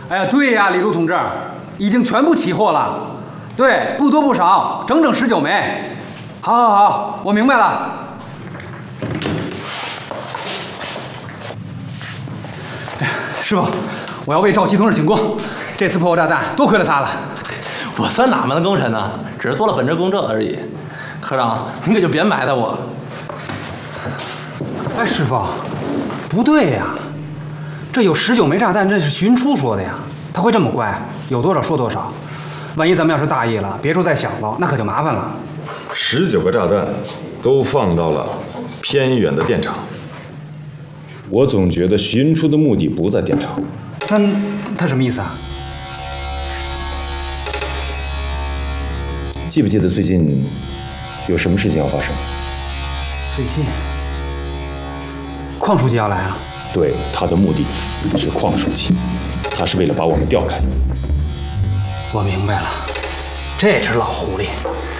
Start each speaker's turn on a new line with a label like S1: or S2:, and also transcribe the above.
S1: 哎呀，对呀，李路同志，已经全部起货了。对，不多不少，整整19枚。好，我明白了。哎呀，师傅，我要为赵七同志请功。这次破获炸弹，多亏了他了。
S2: 我算哪门子功臣呢？只是做了本职工作而已。科长，您可就别埋汰我。
S1: 哎，师傅，不对呀，这有19枚炸弹，这是荀初说的呀。他会这么乖，有多少说多少。万一咱们要是大意了，别处再想了，那可就麻烦了。
S3: 19个炸弹都放到了偏远的电厂，我总觉得荀初的目的不在电厂。
S1: 那他什么意思啊？
S3: 记不记得最近有什么事情要发生？
S1: 最近，邝书记要来啊？
S3: 对，他的目的是邝书记，他是为了把我们调开。
S1: 我明白了，这只老狐狸